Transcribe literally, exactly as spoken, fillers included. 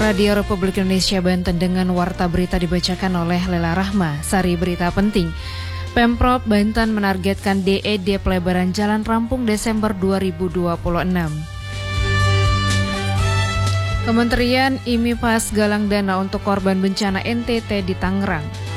Radio Republik Indonesia Banten dengan warta berita dibacakan oleh Lela Rahma. Sari berita penting. Pemprov Banten menargetkan D E D pelebaran jalan rampung Desember dua ribu dua puluh enam. Kementerian I M I P A S galang dana untuk korban bencana N T T di Tangerang.